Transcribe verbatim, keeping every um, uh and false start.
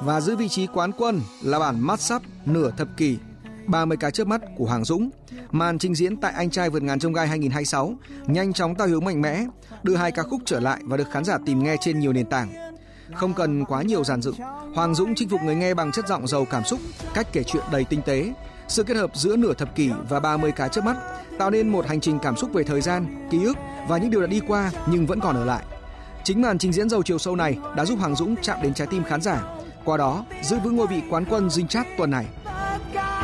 Và giữ vị trí quán quân là bản Mắt Sắp nửa thập kỷ ba mươi cái chớp mắt của Hoàng Dũng. Màn trình diễn tại Anh trai vượt ngàn chông gai hai không hai sáu nhanh chóng tạo hướng mạnh mẽ, đưa hai ca khúc trở lại và được khán giả tìm nghe trên nhiều nền tảng. Không cần quá nhiều dàn dựng, Hoàng Dũng chinh phục người nghe bằng chất giọng giàu cảm xúc, cách kể chuyện đầy tinh tế. Sự kết hợp giữa nửa thập kỷ và ba mươi cái chớp mắt tạo nên một hành trình cảm xúc về thời gian, ký ức và những điều đã đi qua nhưng vẫn còn ở lại. Chính màn trình diễn giàu chiều sâu này đã giúp Hoàng Dũng chạm đến trái tim khán giả, qua đó giữ vững ngôi vị quán quân Dinh Chart tuần này.